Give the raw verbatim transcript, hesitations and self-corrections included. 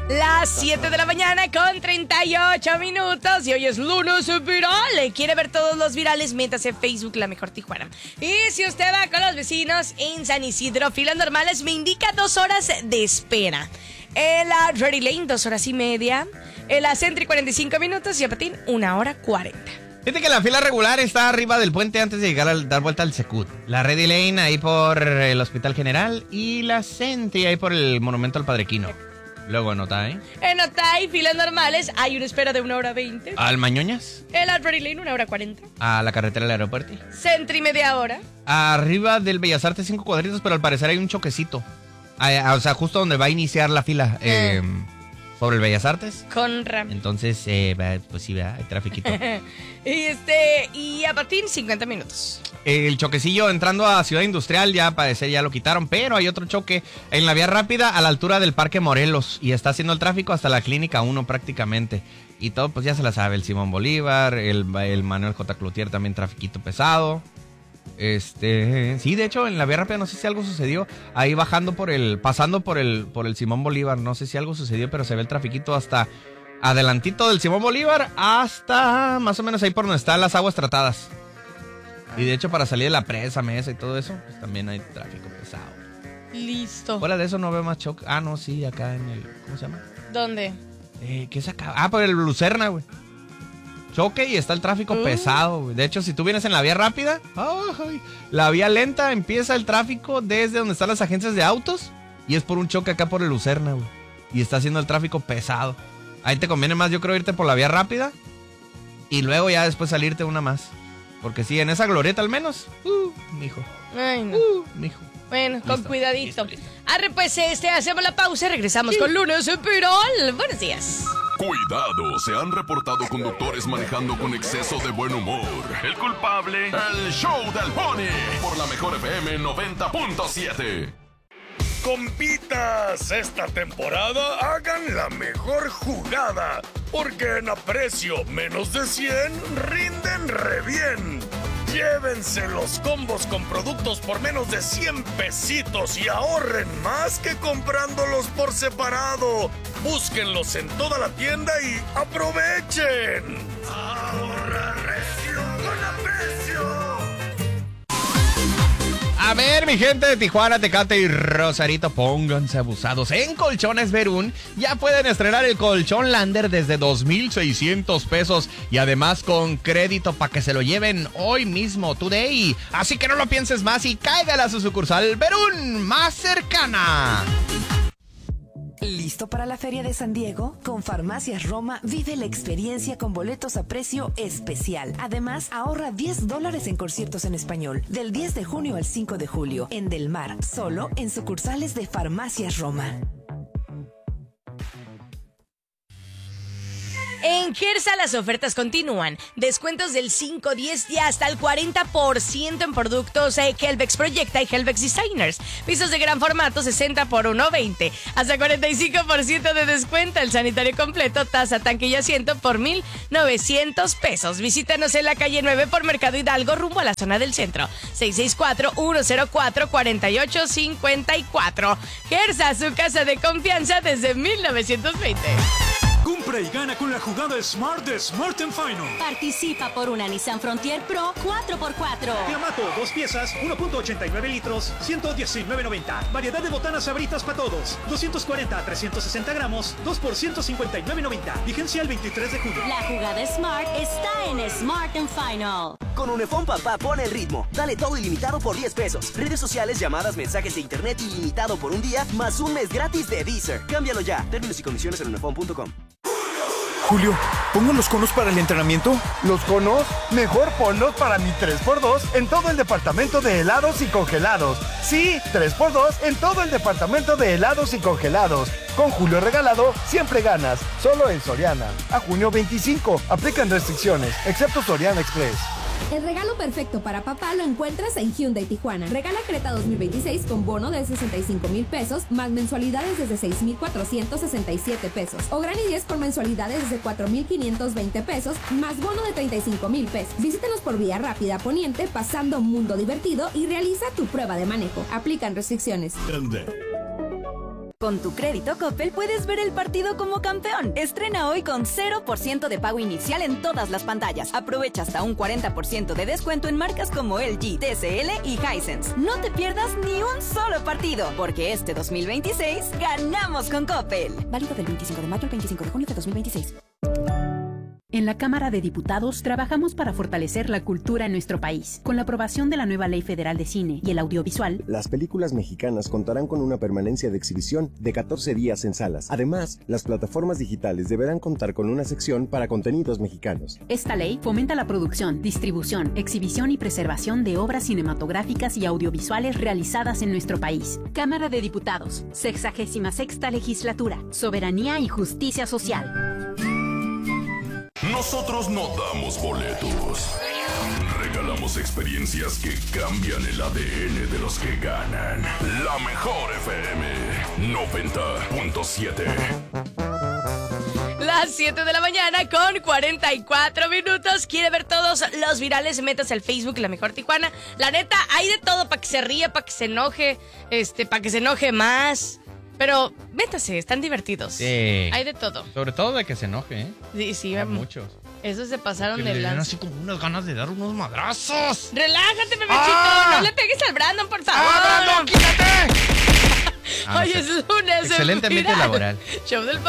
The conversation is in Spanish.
Las siete de la mañana con treinta y ocho minutos y hoy es lunes viral. Quiere ver todos los virales, métase en Facebook La Mejor Tijuana. Y si usted va con los vecinos en San Isidro, filas normales, me indica dos horas de espera. En la Ready Lane, dos horas y media. En la Sentry, cuarenta y cinco minutos. Y a Patín, una hora cuarenta. Fíjate que la fila regular está arriba del puente antes de llegar a dar vuelta al Secut. La Ready Lane ahí por el Hospital General y la Sentry ahí por el Monumento al Padre Quino. Luego en Otay. En Otay, filas normales, hay una espera de una hora veinte. ¿Al Mañoñas? En la Ready Lane, una hora cuarenta. A la carretera del aeropuerto. Sentry, media hora. Arriba del Bellas Artes, cinco cuadritos, pero al parecer hay un choquecito. Ah, o sea, justo donde va a iniciar la fila. Eh, sobre el Bellas Artes. Con Ram. Entonces, eh, pues sí, hay trafiquito. y este, y a Patín, cincuenta minutos. El choquecillo entrando a Ciudad Industrial, ya parece ya lo quitaron, pero hay otro choque en la vía rápida a la altura del Parque Morelos y está haciendo el tráfico hasta la Clínica uno prácticamente. Y todo, pues ya se la sabe, el Simón Bolívar, el, el Manuel J. Cloutier también trafiquito pesado. Este, sí, de hecho en la vía rápida no sé si algo sucedió, ahí bajando por el, pasando por el, por el Simón Bolívar, no sé si algo sucedió, pero se ve el trafiquito hasta adelantito del Simón Bolívar hasta más o menos ahí por donde están las aguas tratadas. Y de hecho para salir de la presa, mesa y todo eso, pues también hay tráfico pesado. Listo. Fuera de eso no veo más choque. Ah, no, sí, acá en el, ¿cómo se llama? ¿Dónde? Eh, ¿qué es acá? Ah, por el Lucerna, güey. Choque y está el tráfico uh. pesado, güey. De hecho, si tú vienes en la vía rápida, ay, la vía lenta empieza el tráfico desde donde están las agencias de autos y es por un choque acá por el Lucerna, güey. Y está haciendo el tráfico pesado. Ahí te conviene más, yo creo, irte por la vía rápida y luego ya después salirte una más. Porque sí, en esa glorieta al menos, uh, mijo. Ay, no. Uh, mijo. Bueno, listo, con cuidadito. Listo, listo. Arre, pues, este, hacemos la pausa y regresamos sí. con lunes viral. Buenos días. Cuidado, se han reportado conductores manejando con exceso de buen humor. El culpable, el show del Pony. Por la Mejor F M noventa punto siete. Compitas, esta temporada hagan la mejor jugada, porque en aprecio menos de cien rinden re bien. Llévense los combos con productos por menos de cien pesitos y ahorren más que comprándolos por separado. Búsquenlos en toda la tienda y aprovechen. Ahorra recio con aprecio. A ver, mi gente de Tijuana, Tecate y Rosarito, pónganse abusados. En Colchones Verún ya pueden estrenar el colchón Lander desde dos mil seiscientos pesos y además con crédito para que se lo lleven hoy mismo, today. Así que no lo pienses más y cáigale a su sucursal Verún más cercana. ¿Listo para la Feria de San Diego? Con Farmacias Roma vive la experiencia con boletos a precio especial. Además, ahorra diez dólares en conciertos en español del diez de junio al cinco de julio en Del Mar, solo en sucursales de Farmacias Roma. En Gersa las ofertas continúan. Descuentos del cinco, diez y hasta el cuarenta por ciento en productos eh, Helvex Projecta y Helvex Designers. Pisos de gran formato sesenta por uno veinte. Hasta cuarenta y cinco por ciento de descuento. El sanitario completo, taza, tanque y asiento por mil novecientos pesos. Visítanos en la calle nueve por Mercado Hidalgo rumbo a la zona del centro. seis seis cuatro, uno cero cuatro, cuatro ocho cinco cuatro. Gersa, su casa de confianza desde mil novecientos veinte. Compra y gana con la jugada Smart de Smart and Final. Participa por una Nissan Frontier Pro cuatro por cuatro. Yamato, dos piezas, uno punto ochenta y nueve litros, ciento diecinueve noventa. Variedad de botanas Sabritas para todos. doscientos cuarenta a trescientos sesenta gramos, dos por ciento cincuenta y nueve noventa. Vigencia el veintitrés de julio. La jugada Smart está en Smart and Final. Con Unifón papá pone el ritmo. Dale todo ilimitado por diez pesos. Redes sociales, llamadas, mensajes de internet ilimitado por un día, más un mes gratis de Deezer. Cámbialo ya. Términos y condiciones en unifón punto com. Julio, ¿pongo los conos para el entrenamiento? ¿Los conos? Mejor ponlos para mi tres por dos en todo el departamento de helados y congelados. Sí, tres por dos en todo el departamento de helados y congelados. Con Julio regalado, siempre ganas. Solo en Soriana. A junio veinticinco. Aplican restricciones, excepto Soriana Express. El regalo perfecto para papá lo encuentras en Hyundai Tijuana. Regala Creta dos mil veintiséis con bono de sesenta y cinco mil pesos, más mensualidades desde seis mil cuatrocientos sesenta y siete pesos. O Gran i diez con mensualidades desde cuatro mil quinientos veinte pesos, más bono de treinta y cinco mil pesos. Visítanos por vía rápida Poniente, pasando Mundo Divertido y realiza tu prueba de manejo. Aplican restricciones. Con tu crédito Coppel puedes ver el partido como campeón. Estrena hoy con cero por ciento de pago inicial en todas las pantallas. Aprovecha hasta un cuarenta por ciento de descuento en marcas como L G, T C L y Hisense. No te pierdas ni un solo partido, porque este dos mil veintiséis ganamos con Coppel. Válido del veinticinco de mayo al veinticinco de junio de dos mil veintiséis. En la Cámara de Diputados trabajamos para fortalecer la cultura en nuestro país. Con la aprobación de la nueva Ley Federal de Cine y el Audiovisual, las películas mexicanas contarán con una permanencia de exhibición de catorce días en salas. Además, las plataformas digitales deberán contar con una sección para contenidos mexicanos. Esta ley fomenta la producción, distribución, exhibición y preservación de obras cinematográficas y audiovisuales realizadas en nuestro país. Cámara de Diputados, sexagésima sexta legislatura, soberanía y justicia social. Nosotros no damos boletos. Regalamos experiencias que cambian el A D N de los que ganan. La mejor F M noventa punto siete. Las siete de la mañana con cuarenta y cuatro minutos. ¿Quiere ver todos los virales? Métase al Facebook La Mejor Tijuana. La neta, hay de todo para que se ríe, para que se enoje, este, para que se enoje más. Pero métase, están divertidos. Sí. Hay de todo. Sobre todo de que se enoje, ¿eh? Sí, sí. Hay muchos. Esos se pasaron que de le dan lanza. así como unas ganas de dar unos madrazos. Relájate, bebechito. ¡Ah! No le pegues al Brandon, por favor. ¡Ah, Brandon, quítate! Hoy es lunes. Excelente ambiente laboral. Show del